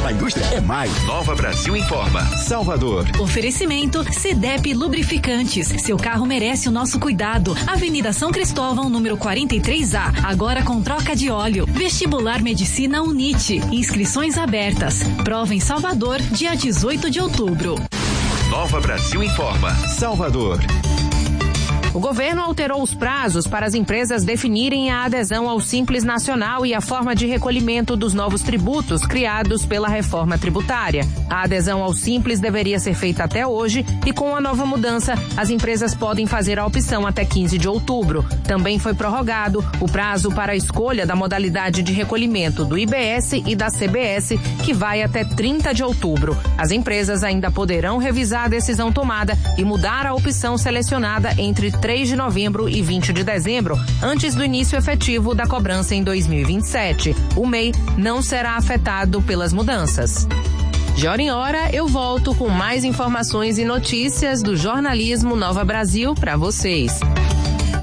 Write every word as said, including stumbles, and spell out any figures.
A indústria é mais. Nova Brasil informa. Salvador. Oferecimento Cedep Lubrificantes. Seu carro merece o nosso cuidado. Avenida São Cristóvão, número quarenta e três A. Agora com troca de óleo. Vestibular Medicina Unite. Inscrições abertas. Prova em Salvador, dia dezoito de outubro. Nova Brasil informa. Salvador. O governo alterou os prazos para as empresas definirem a adesão ao Simples Nacional e a forma de recolhimento dos novos tributos criados pela reforma tributária. A adesão ao Simples deveria ser feita até hoje e, com a nova mudança, as empresas podem fazer a opção até quinze de outubro. Também foi prorrogado o prazo para a escolha da modalidade de recolhimento do I B S e da C B S, que vai até trinta de outubro. As empresas ainda poderão revisar a decisão tomada e mudar a opção selecionada entre três de novembro e vinte de dezembro, antes do início efetivo da cobrança em dois mil e vinte e sete. O M E I não será afetado pelas mudanças. De hora em hora, eu volto com mais informações e notícias do jornalismo Nova Brasil para vocês.